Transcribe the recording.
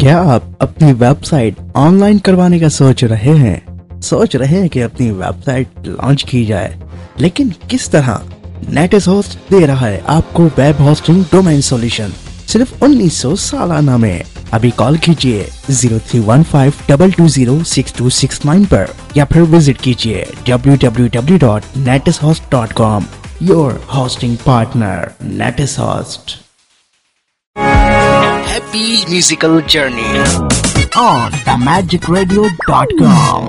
क्या आप अपनी वेबसाइट ऑनलाइन करवाने का सोच रहे हैं कि अपनी वेबसाइट लॉन्च की जाए, लेकिन किस तरह? नेटिस होस्ट दे रहा है आपको वेब होस्टिंग डोमेन सॉल्यूशन सिर्फ 1900 सालाना में। अभी कॉल कीजिए 0315220629 पर या फिर विजिट कीजिए www.netishost.com। Your hosting partner नेटिस host. Happy musical journey on themagicradio.com।